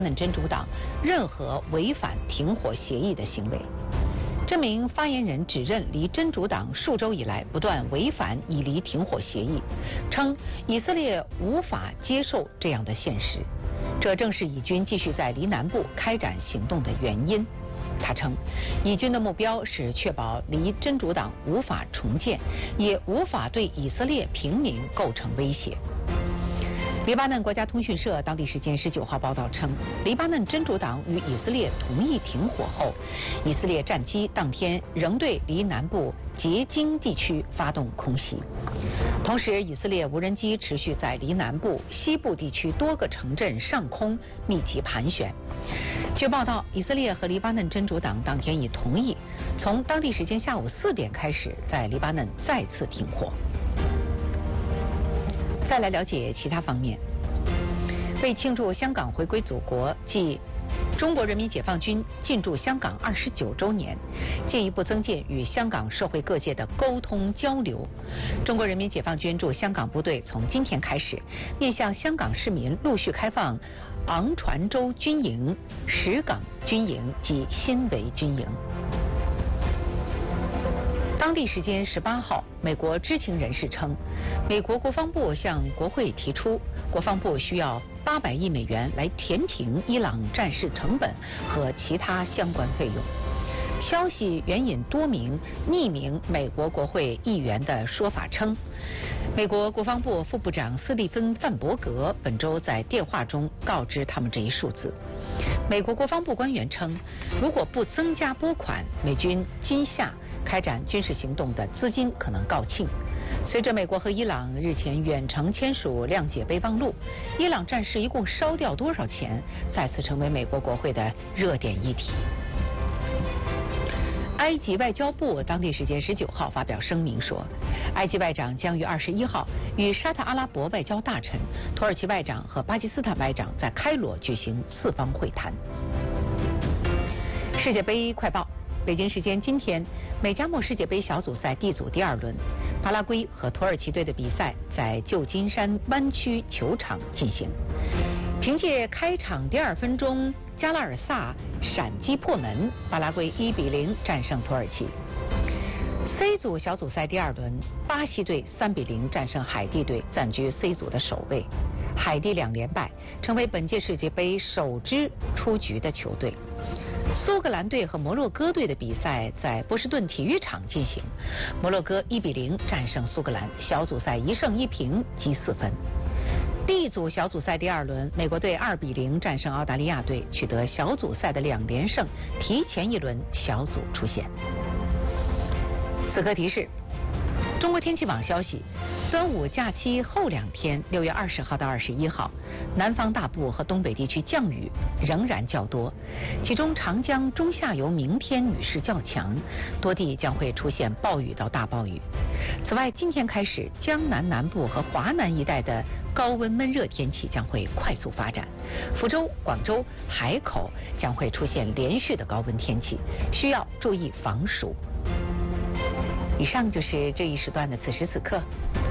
真主党任何违反停火协议的行为。这名发言人指认离真主党数周以来不断违反以离停火协议，称以色列无法接受这样的现实，这正是以军继续在黎南部开展行动的原因。他称，以军的目标是确保离真主党无法重建，也无法对以色列平民构成威胁。黎巴嫩国家通讯社当地时间19号报道称，黎巴嫩真主党与以色列同意停火后，以色列战机当天仍对黎南部结晶地区发动空袭。同时，以色列无人机持续在黎南部、西部地区多个城镇上空密集盘旋。据报道，以色列和黎巴嫩真主党当天已同意，从当地时间下午4点开始，在黎巴嫩再次停火。再来了解其他方面。为庆祝香港回归祖国暨中国人民解放军进驻香港29周年，进一步增进与香港社会各界的沟通交流，中国人民解放军驻香港部队从今天开始，面向香港市民陆续开放昂船洲军营、石港军营及新围军营。当地时间18号，美国知情人士称，美国国防部向国会提出，国防部需要800亿美元来填平伊朗战事成本和其他相关费用。消息援引多名匿名美国国会议员的说法称，美国国防部副部长斯蒂芬·范伯格本周在电话中告知他们这一数字。美国国防部官员称，如果不增加拨款，美军今夏开展军事行动的资金可能告罄。随着美国和伊朗日前远程签署谅解备忘录，伊朗战事一共烧掉多少钱，再次成为美国国会的热点议题。埃及外交部当地时间19号发表声明说，埃及外长将于21号与沙特阿拉伯外交大臣、土耳其外长和巴基斯坦外长在开罗举行4方会谈。世界杯快报。北京时间今天，美加墨世界杯小组赛 D 组第2轮，巴拉圭和土耳其队的比赛在旧金山湾区球场进行。凭借开场第2分钟加拉尔萨闪击破门，巴拉圭1比0战胜土耳其。C 组小组赛第2轮，巴西队3比0战胜海地队，暂居 C 组的首位。海地2连败，成为本届世界杯首支出局的球队。苏格兰队和摩洛哥队的比赛在波士顿体育场进行，摩洛哥1比0战胜苏格兰，小组赛1胜1平积4分。D 组小组赛第2轮，美国队2比0战胜澳大利亚队，取得小组赛的2连胜，提前1轮小组出线。此刻提示：中国天气网消息，端午假期后2天，6月20号到21号，南方大部和东北地区降雨仍然较多，其中长江中下游明天雨势较强，多地将会出现暴雨到大暴雨。此外，今天开始，江南南部和华南一带的高温闷热天气将会快速发展，福州、广州、海口将会出现连续的高温天气，需要注意防暑。以上就是这一时段的此时此刻。